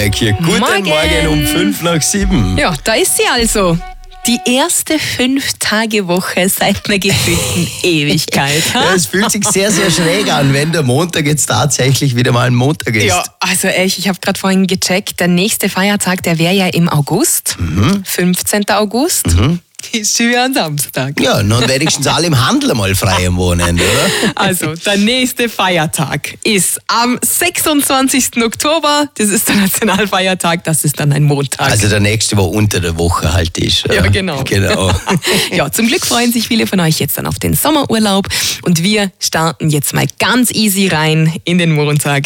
Guten Morgen um 6:55. Ja, da ist sie also. Die erste 5-Tage-Woche seit einer gefühlten Ewigkeit. Ja, es fühlt sich sehr, sehr schräg an, wenn der Montag jetzt tatsächlich wieder mal ein Montag ist. Ja, also echt, ich habe gerade vorhin gecheckt, der nächste Feiertag, der wäre ja im August, 15. August. Ist schon wieder ein Samstag. Ja, nun wenigstens alle im Handel mal frei am Wochenende, oder? Also, der nächste Feiertag ist am 26. Oktober. Das ist der Nationalfeiertag, das ist dann ein Montag. Also der nächste, wo unter der Woche halt ist. Ja, genau. Ja, zum Glück freuen sich viele von euch jetzt dann auf den Sommerurlaub und wir starten jetzt mal ganz easy rein in den Montag.